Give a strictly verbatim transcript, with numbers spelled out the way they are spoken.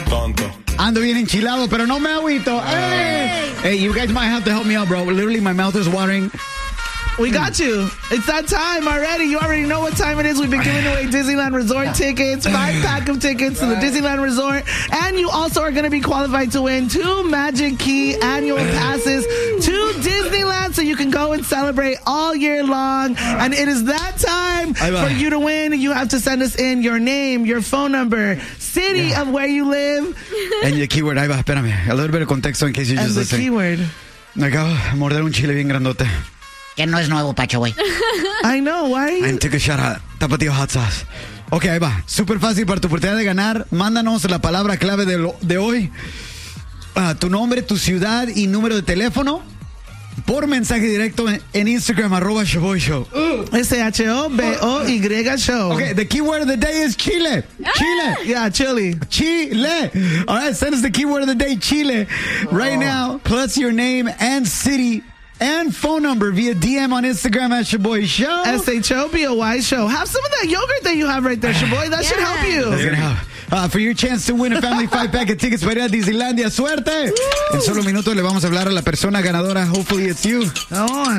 Ando bien enchilado, pero no me agüito. Hey! Hey, you guys might have to help me out, bro. Literally, my mouth is watering. We got you. It's that time already. You already know what time it is. We've been giving away Disneyland Resort tickets, five pack of tickets to the Disneyland Resort. And you also are going to be qualified to win two Magic Key annual passes to Disneyland so you can go and celebrate all year long. And it is that time for you to win. You have to send us in your name, your phone number, city yeah. of where you live. And your keyword. Ahí va, espérame. A little bit of contexto in case you just listen. And the keyword. Me acabo de morder un chile bien grandote. Que no es nuevo, Pacho, güey. I know, why? And took a shot at Tapatio Hot Sauce. Ok, ahí va. Súper fácil para tu oportunidad de ganar. Mándanos la palabra clave de, lo, de hoy. Uh, tu nombre, tu ciudad y número de teléfono por mensaje directo en, en Instagram, arroba Shoboy Show. S H O B O Y Show. Okay, the keyword of the day is Chile. Chile. Yeah, Chile. Chile. All right, send us the keyword of the day, Chile. Right oh. now, plus your name and city and phone number via D M on Instagram at Shoboy Show. S H O B O Y Show. Have some of that yogurt that you have right there, Shoboy. That yeah. should help you. That's gonna help. Uh, for your chance to win a family five pack of tickets para ir a Disneylandia. ¡Suerte! Woo! En solo minutos le vamos a hablar a la persona ganadora. Hopefully it's you. Oh.